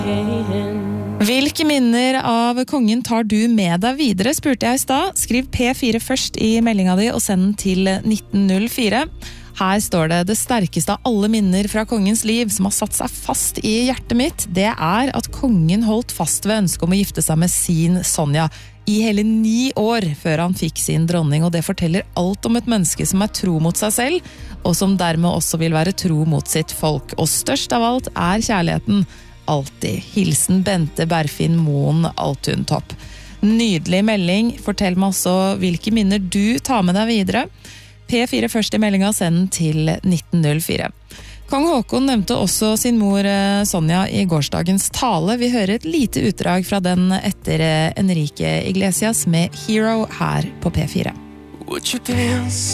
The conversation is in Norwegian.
Hvilke minner av kongen tar du med deg videre, spurte jeg i stad. Skriv P4 først i meldinga di og send den til 1904. Her står det: det sterkeste av alle minner fra kongens liv som har satt seg fast i hjertet mitt, det er at kongen holdt fast ved ønsket om å gifte seg med sin Sonja i hele 9 år før han fikk sin dronning, og det forteller alt om et menneske som er tro mot seg selv, og som dermed også vil være tro mot sitt folk. Og størst av alt er kjærligheten. Alltid. Hilsen Bente Berfin Moen Altuntopp. Nydelig melding. Fortell meg også hvilke minner du tar med deg videre. P4 først i meldinga, send den til 1904. Kong Håkon nevnte også sin mor Sonja i gårsdagens tale. Vi hører et lite utdrag fra den etter Enrique Iglesias med Hero her på P4.